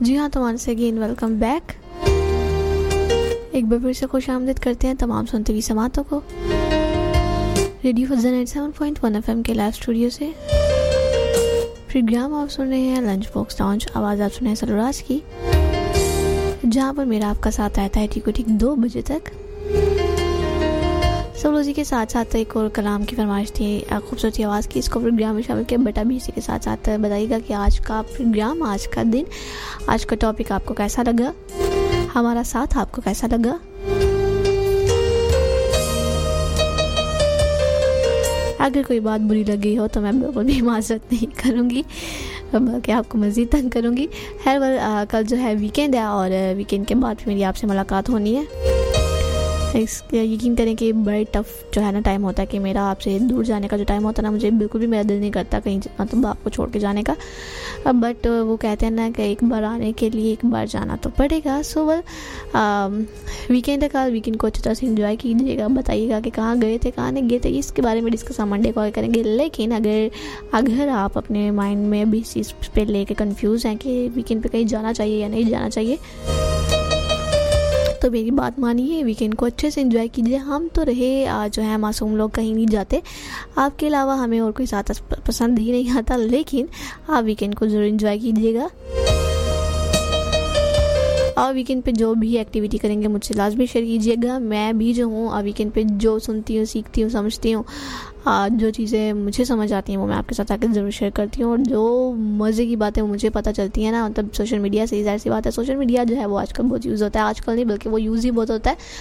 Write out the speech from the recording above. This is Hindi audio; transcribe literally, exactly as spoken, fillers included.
जी हाँ, तो वंस अगेन वेलकम बैक। एक बार फिर से खुश आमदीद करते हैं तमाम सुनते हुए समातों को radio फजन ninety seven point one FM के लाइव स्टूडियो से। प्रोग्राम आप सुन रहे हैं लंच बॉक्स लाउंज। आवाज़ आप सुन रहे हैं सलराज की, जहाँ पर मेरा आपका साथ रहता है ठीक ठीक दो बजे तक। सब रोजी के साथ साथ एक और कलाम की फरमाइश थी खूबसूरती आवाज़ की, इसको प्रोग्राम में शामिल किया। बट अभी इसी के साथ साथ बताइएगा कि आज का प्रोग्राम, आज का दिन, आज का टॉपिक आपको कैसा लगा, हमारा साथ आपको कैसा लगा। अगर कोई बात बुरी लगी हो तो मैं बिल्कुल भी माजरत नहीं करूँगी, बल्कि आपको मज़ीद तंग करूँगी। हर वाल कल जो है वीकेंड है और वीकेंड के बाद मेरी आपसे मुलाकात होनी है। इस यकीन करें कि बड़े टफ़ जो है ना टाइम होता है कि मेरा आपसे दूर जाने का जो टाइम होता है ना, मुझे बिल्कुल भी मेरा दिल नहीं करता कहीं मतलब आपको छोड़ के जाने का। बट वो कहते हैं ना कि एक बार आने के लिए एक बार जाना तो पड़ेगा। सो वेल वीकेंड का वीकेंड को अच्छी तरह से एंजॉय कीजिएगा। बताइएगा कि कहाँ गए थे, कहाँ नहीं गए थे, इसके बारे में डिस्कस हम मंडे को आगे करेंगे। लेकिन अगर अगर आप अपने माइंड में भी इस चीज़ पे लेके कंफ्यूज हैं कि वीकेंड पे कहीं जाना चाहिए या नहीं जाना चाहिए, तो मेरी बात मानिए, वीकेंड को अच्छे से एंजॉय कीजिए। हम तो रहे जो है मासूम लोग, कहीं नहीं जाते, आपके अलावा हमें और कोई साथ पसंद ही नहीं आता। लेकिन आप वीकेंड को ज़रूर एंजॉय कीजिएगा और वीकेंड पे जो भी एक्टिविटी करेंगे मुझसे लाजमी शेयर कीजिएगा। मैं भी जो हूँ वीकेंड पे जो सुनती हूँ, सीखती हूँ, समझती हूँ, जो चीज़ें मुझे समझ आती हैं वो मैं आपके साथ आकर ज़रूर शेयर करती हूँ। और जो मज़े की बातें मुझे पता चलती हैं ना, मतलब सोशल मीडिया से, ज़ाहिर सी बात है सोशल मीडिया जो है वो आजकल बहुत यूज़ होता है। आजकल नहीं बल्कि वो यूज़ ही बहुत होता है।